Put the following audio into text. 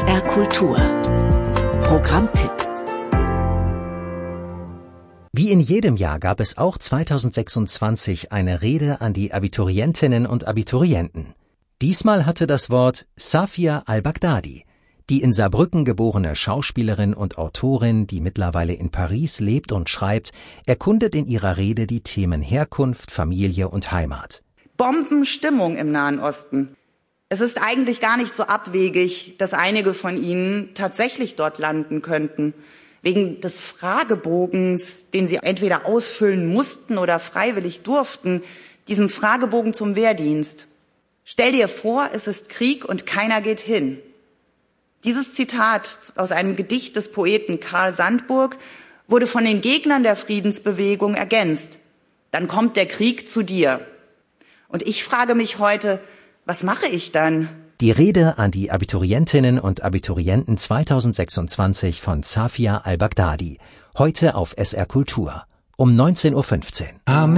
SR Kultur Programmtipp. Wie in jedem Jahr gab es auch 2026 eine Rede an die Abiturientinnen und Abiturienten. Diesmal hatte das Wort Safia al-Baghdadi, die in Saarbrücken geborene Schauspielerin und Autorin, die mittlerweile in Paris lebt und schreibt, erkundet in ihrer Rede die Themen Herkunft, Familie und Heimat. Bombenstimmung im Nahen Osten. Es ist eigentlich gar nicht so abwegig, dass einige von Ihnen tatsächlich dort landen könnten. Wegen des Fragebogens, den Sie entweder ausfüllen mussten oder freiwillig durften, diesem Fragebogen zum Wehrdienst. Stell dir vor, es ist Krieg und keiner geht hin. Dieses Zitat aus einem Gedicht des Poeten Karl Sandburg wurde von den Gegnern der Friedensbewegung ergänzt. Dann kommt der Krieg zu dir. Und ich frage mich heute, was mache ich dann? Die Rede an die Abiturientinnen und Abiturienten 2026 von Safia al-Baghdadi. Heute auf SR Kultur um 19:15 Uhr.